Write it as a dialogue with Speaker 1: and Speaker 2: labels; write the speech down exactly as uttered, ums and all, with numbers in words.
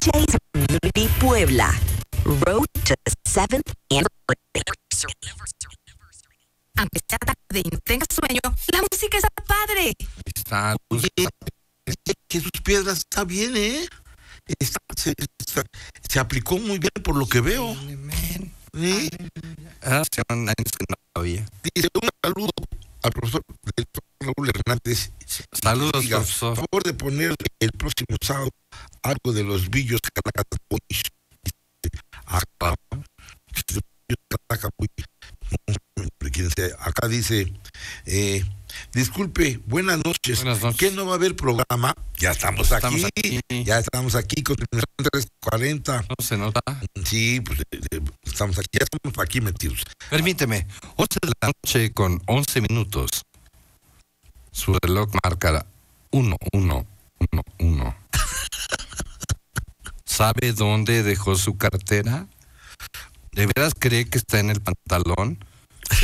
Speaker 1: J's Community Puebla. Road to seventh anniversary.
Speaker 2: Aunque sea tarde y no tengas sueño, la música está padre.
Speaker 3: Está,
Speaker 4: Oye, Jesús Piedras está bien, ¿eh? Está, se, está, se aplicó muy bien por lo que veo. ¿Sí?
Speaker 3: Ah, se llaman años que no había.
Speaker 4: Dice, un saludo al profesor Raúl Hernández.
Speaker 3: Saludos,
Speaker 4: Diga,
Speaker 3: profesor.
Speaker 4: Por favor de poner el próximo sábado algo de los Billos Calacaponis. Acá, acá dice, eh, disculpe, buenas noches.
Speaker 3: Buenas noches.
Speaker 4: ¿Qué no va a haber programa? Ya estamos,
Speaker 3: Estamos
Speaker 4: aquí,
Speaker 3: aquí.
Speaker 4: ya estamos aquí con tres cuarenta.
Speaker 3: No se nota.
Speaker 4: Sí, pues eh, eh, estamos aquí, ya estamos aquí metidos.
Speaker 3: Permíteme, once de la noche con once minutos. Su reloj marca uno, uno, uno, uno. ¿Sabe dónde dejó su cartera? ¿De veras cree que está en el pantalón?